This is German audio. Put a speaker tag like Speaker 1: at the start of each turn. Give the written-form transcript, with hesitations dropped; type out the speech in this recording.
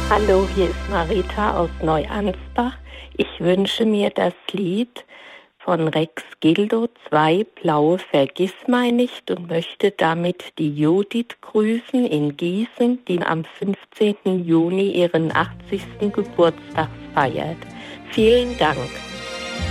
Speaker 1: Hallo, hier ist Marita aus Neuansbach. Ich wünsche mir das Lied von Rex Gildo, 2 blaue Vergissmeinnicht, und möchte damit die Judith grüßen in Gießen, die am 15. Juni ihren 80. Geburtstag feiert. Vielen Dank.